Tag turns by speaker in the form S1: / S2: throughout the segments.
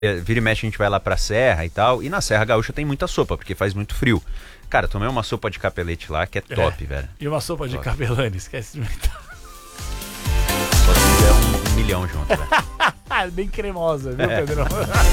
S1: Vira e mexe a gente vai lá pra Serra e tal, e na Serra Gaúcha tem muita sopa, porque faz muito frio. Cara, tomei uma sopa de capelete lá que é top, velho.
S2: E uma sopa de capelane, esquece de inventar.
S1: Só se tiver 1 milhão junto, velho.
S2: Bem cremosa, viu, Pedro?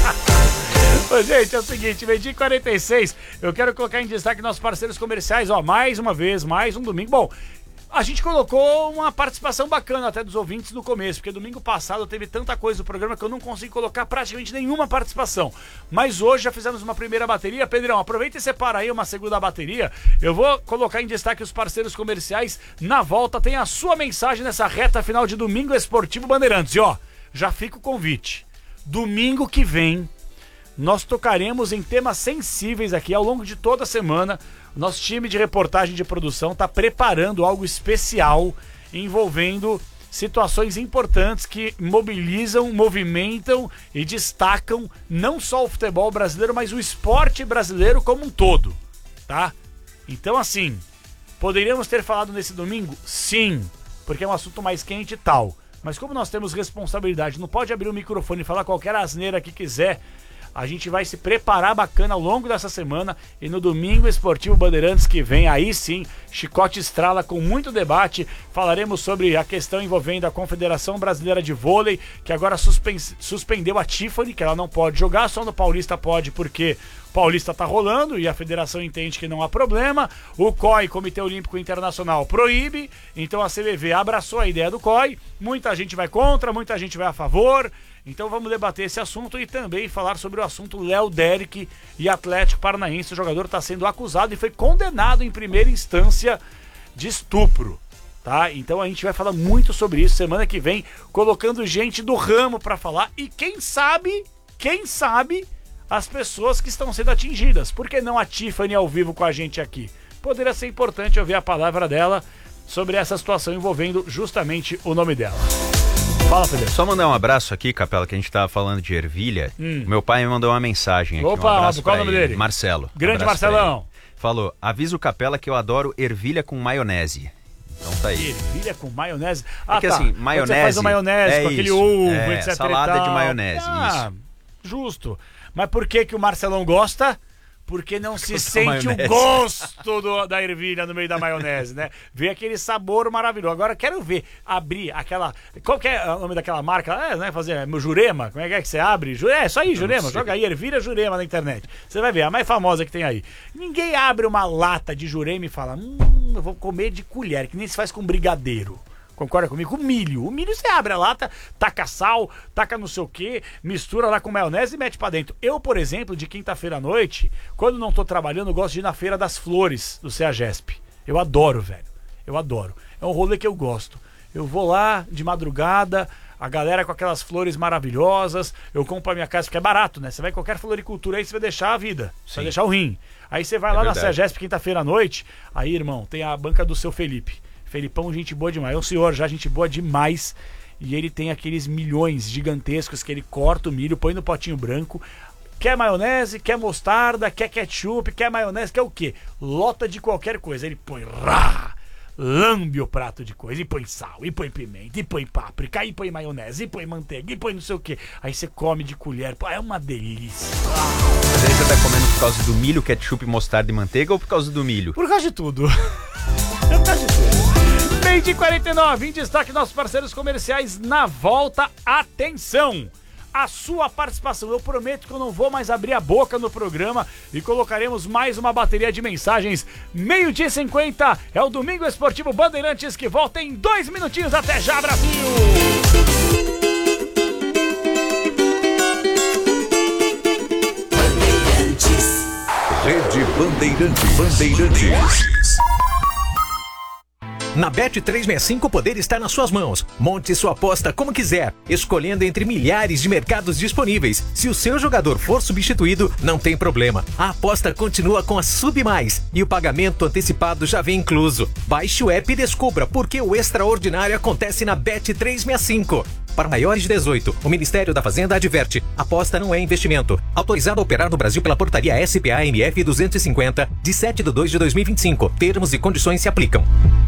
S2: Ô, gente, é o seguinte, 12h46, eu quero colocar em destaque nossos parceiros comerciais, ó, mais uma vez, mais um domingo. Bom, a gente colocou uma participação bacana até dos ouvintes no começo, porque domingo passado teve tanta coisa no programa que eu não consegui colocar praticamente nenhuma participação. Mas hoje já fizemos uma primeira bateria. Pedrão, aproveita e separa aí uma segunda bateria. Eu vou colocar em destaque os parceiros comerciais. Na volta tem a sua mensagem nessa reta final de Domingo Esportivo Bandeirantes. E ó, já fica o convite. Domingo que vem, nós tocaremos em temas sensíveis aqui ao longo de toda a semana. Nosso time de reportagem de produção está preparando algo especial envolvendo situações importantes que mobilizam, movimentam e destacam não só o futebol brasileiro, mas o esporte brasileiro como um todo, tá? Então, assim, poderíamos ter falado nesse domingo? Sim, porque é um assunto mais quente e tal. Mas como nós temos responsabilidade, não pode abrir o microfone e falar qualquer asneira que quiser. A gente vai se preparar bacana ao longo dessa semana e no Domingo Esportivo Bandeirantes que vem, aí sim, chicote estrala com muito debate. Falaremos sobre a questão envolvendo a Confederação Brasileira de Vôlei, que agora suspendeu a Tiffany, que ela não pode jogar, só no Paulista pode porque o Paulista tá rolando e a federação entende que não há problema. O COI, Comitê Olímpico Internacional, proíbe, então a CBV abraçou a ideia do COI. Muita gente vai contra, muita gente vai a favor. Então vamos debater esse assunto e também falar sobre o assunto Léo Derek e Atlético Paranaense. O jogador está sendo acusado e foi condenado em primeira instância de estupro, tá? Então a gente vai falar muito sobre isso semana que vem, colocando gente do ramo para falar e quem sabe, as pessoas que estão sendo atingidas. Por que não a Tiffany ao vivo com a gente aqui? Poderia ser importante ouvir a palavra dela sobre essa situação envolvendo justamente o nome dela. Fala, Pedro.
S1: Só mandar um abraço aqui, Capela, que a gente tava falando de ervilha. Meu pai me mandou uma mensagem aqui.
S2: Opa,
S1: um abraço
S2: qual é o
S1: nome
S2: dele?
S1: Marcelo.
S2: Grande Marcelão.
S1: Falou, avisa o Capela que eu adoro ervilha com maionese. Então tá aí.
S2: Ervilha com maionese?
S1: Porque assim, maionese...
S2: Você faz uma maionese com aquele ovo, etc.
S1: Salada de maionese, isso.
S2: Justo. Mas por que o Marcelão gosta? Porque não se sente o gosto da ervilha no meio da maionese, né? Vê aquele sabor maravilhoso. Agora quero ver, abrir aquela... Qual que é o nome daquela marca? Né? Fazer Jurema? Como é que você abre? É isso aí, Jurema. Joga aí, ervilha Jurema na internet. Você vai ver, a mais famosa que tem aí. Ninguém abre uma lata de Jurema e fala, eu vou comer de colher, que nem se faz com brigadeiro. Concorda comigo? O milho você abre a lata, taca sal, taca não sei o que, mistura lá com maionese e mete pra dentro. Eu, por exemplo, de quinta-feira à noite, quando não tô trabalhando, eu gosto de ir na Feira das Flores do CEAGESP. Eu adoro, velho. Eu adoro. É um rolê que eu gosto. Eu vou lá de madrugada, a galera com aquelas flores maravilhosas, eu compro pra minha casa, porque é barato, né? Você vai em qualquer floricultura aí, você vai deixar a vida, você vai deixar o rim. Aí você vai lá na CEAGESP quinta-feira à noite, aí, irmão, tem a banca do seu Felipe. Felipão, gente boa demais. É um senhor já, gente boa demais. E ele tem aqueles milhões gigantescos que ele corta o milho, põe no potinho branco. Quer maionese, quer mostarda, quer ketchup, quer maionese, quer o quê? Lota de qualquer coisa. Ele põe lambe o prato de coisa, e põe sal, e põe pimenta, e põe páprica, e põe maionese, e põe manteiga, e põe não sei o quê. Aí você come de colher. Pô, é uma delícia.
S1: Mas aí você tá comendo por causa do milho, ketchup, mostarda e manteiga ou por causa do milho?
S2: Por causa de tudo. Por causa de tudo. 20h49, em destaque nossos parceiros comerciais na volta. Atenção! A sua participação, eu prometo que eu não vou mais abrir a boca no programa e colocaremos mais uma bateria de mensagens. 12h50 é o Domingo Esportivo Bandeirantes que volta em 2 minutinhos. Até já, Brasil!
S3: Rede Bandeirantes.
S4: Na Bet365 o poder está nas suas mãos. Monte sua aposta como quiser, escolhendo entre milhares de mercados disponíveis. Se o seu jogador for substituído, não tem problema. A aposta continua com a Sub Mais e o pagamento antecipado já vem incluso. Baixe o app e descubra por que o extraordinário acontece na Bet365. Para maiores de 18, o Ministério da Fazenda adverte: aposta não é investimento. Autorizado a operar no Brasil pela portaria SPA-MF 250, de 7/2/2025. Termos e condições se aplicam.